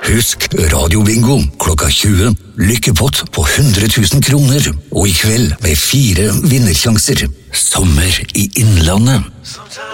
Husk radiobingo klokka 20. Lykkepott på 100 000 kroner. Og i kveld med 4 vinnersjanser. Sommer i Innlandet.